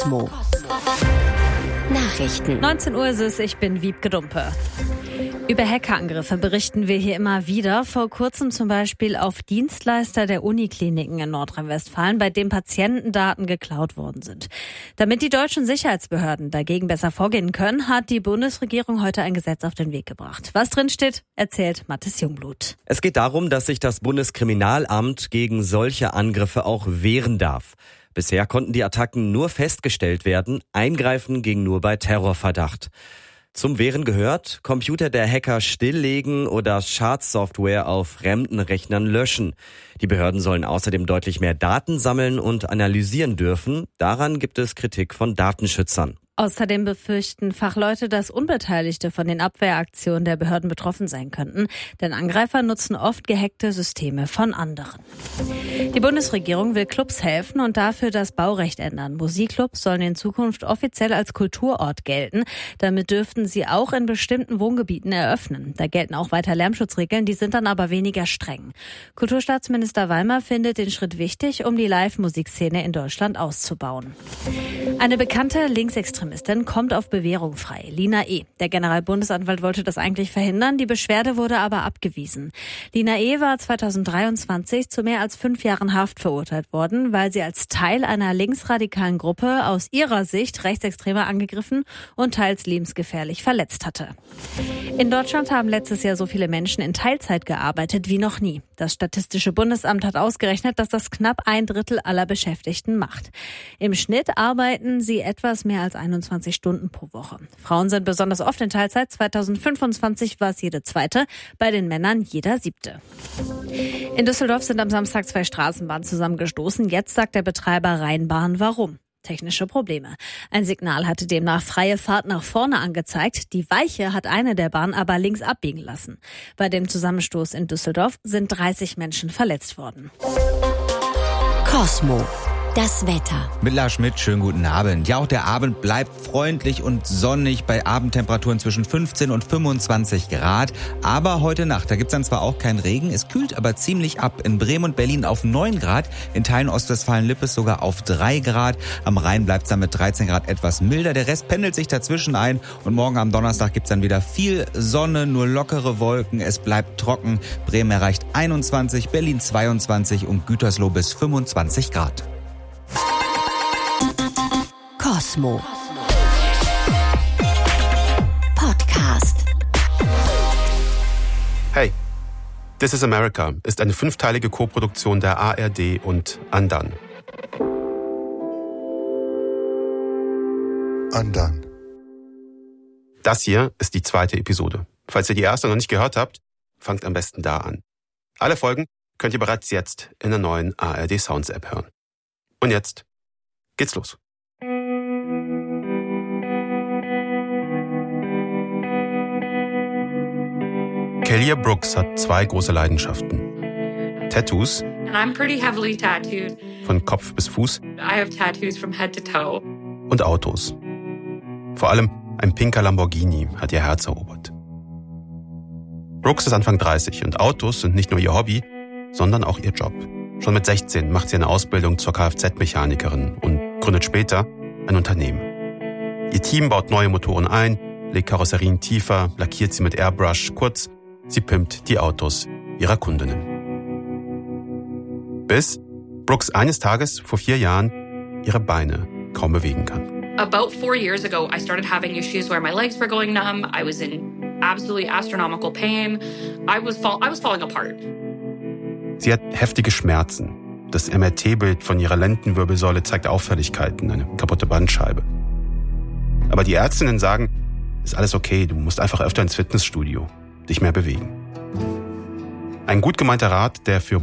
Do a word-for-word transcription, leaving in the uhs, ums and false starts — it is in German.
Cosmo. Nachrichten. neunzehn Uhr ist es, ich bin Wiebke Dumpe. Über Hackerangriffe berichten wir hier immer wieder. Vor kurzem zum Beispiel auf Dienstleister der Unikliniken in Nordrhein-Westfalen, bei dem Patientendaten geklaut worden sind. Damit die deutschen Sicherheitsbehörden dagegen besser vorgehen können, hat die Bundesregierung heute ein Gesetz auf den Weg gebracht. Was drin steht, erzählt Mathis Jungblut. Es geht darum, dass sich das Bundeskriminalamt gegen solche Angriffe auch wehren darf. Bisher konnten die Attacken nur festgestellt werden, eingreifen ging nur bei Terrorverdacht. Zum Wehren gehört, Computer der Hacker stilllegen oder Schadsoftware auf fremden Rechnern löschen. Die Behörden sollen außerdem deutlich mehr Daten sammeln und analysieren dürfen. Daran gibt es Kritik von Datenschützern. Außerdem befürchten Fachleute, dass Unbeteiligte von den Abwehraktionen der Behörden betroffen sein könnten. Denn Angreifer nutzen oft gehackte Systeme von anderen. Die Bundesregierung will Clubs helfen und dafür das Baurecht ändern. Musikclubs sollen in Zukunft offiziell als Kulturort gelten. Damit dürften sie auch in bestimmten Wohngebieten eröffnen. Da gelten auch weiter Lärmschutzregeln, die sind dann aber weniger streng. Kulturstaatsminister Weimer findet den Schritt wichtig, um die Live-Musikszene in Deutschland auszubauen. Eine bekannte Linksextremistin kommt auf Bewährung frei, Lina E. Der Generalbundesanwalt wollte das eigentlich verhindern, die Beschwerde wurde aber abgewiesen. Lina E. war zweitausenddreiundzwanzig zu mehr als fünf Jahren Haft verurteilt worden, weil sie als Teil einer linksradikalen Gruppe aus ihrer Sicht Rechtsextreme angegriffen und teils lebensgefährlich verletzt hatte. In Deutschland haben letztes Jahr so viele Menschen in Teilzeit gearbeitet wie noch nie. Das Statistische Bundesamt hat ausgerechnet, dass das knapp ein Drittel aller Beschäftigten macht. Im Schnitt arbeiten sie etwas mehr als einundzwanzig Stunden pro Woche. Frauen sind besonders oft in Teilzeit. zweitausendfünfundzwanzig war es jede zweite, bei den Männern jeder siebte. In Düsseldorf sind am Samstag zwei Straßenbahnen zusammengestoßen. Jetzt sagt der Betreiber Rheinbahn, warum. Technische Probleme. Ein Signal hatte demnach freie Fahrt nach vorne angezeigt. Die Weiche hat eine der Bahnen aber links abbiegen lassen. Bei dem Zusammenstoß in Düsseldorf sind dreißig Menschen verletzt worden. Cosmo. Das Wetter. Mit Lars Schmidt, schönen guten Abend. Ja, auch der Abend bleibt freundlich und sonnig bei Abendtemperaturen zwischen fünfzehn und fünfundzwanzig Grad. Aber heute Nacht, da gibt's dann zwar auch keinen Regen, es kühlt aber ziemlich ab. In Bremen und Berlin auf neun Grad, in Teilen Ostwestfalen-Lippes sogar auf drei Grad. Am Rhein bleibt's dann mit dreizehn Grad etwas milder. Der Rest pendelt sich dazwischen ein. Und morgen am Donnerstag gibt's dann wieder viel Sonne, nur lockere Wolken. Es bleibt trocken. Bremen erreicht einundzwanzig, Berlin zweiundzwanzig und Gütersloh bis fünfundzwanzig Grad. Cosmo. Podcast. Hey, This is America ist eine fünfteilige Koproduktion der A R D und Undone. Undone. Das hier ist die zweite Episode. Falls ihr die erste noch nicht gehört habt, fangt am besten da an. Alle Folgen könnt ihr bereits jetzt in der neuen A R D Sounds App hören. Und jetzt geht's los. Kellia Brooks hat zwei große Leidenschaften. Tattoos. And I'm pretty heavily tattooed. Von Kopf bis Fuß. I have tattoos from head to toe. Und Autos. Vor allem ein pinker Lamborghini hat ihr Herz erobert. Brooks ist Anfang dreißig und Autos sind nicht nur ihr Hobby, sondern auch ihr Job. Schon mit sechzehn macht sie eine Ausbildung zur Kfz-Mechanikerin und gründet später ein Unternehmen. Ihr Team baut neue Motoren ein, legt Karosserien tiefer, lackiert sie mit Airbrush, kurz, sie pimpt die Autos ihrer Kundinnen. Bis Brooks eines Tages vor vier Jahren ihre Beine kaum bewegen kann. About four years ago, I started having issues where my legs were going numb. I was in absolutely astronomical pain. I was fall- I was falling apart. Sie hat heftige Schmerzen. Das M R T-Bild von ihrer Lendenwirbelsäule zeigt Auffälligkeiten, eine kaputte Bandscheibe. Aber die Ärztinnen sagen, ist alles okay, du musst einfach öfter ins Fitnessstudio, dich mehr bewegen. Ein gut gemeinter Rat, der für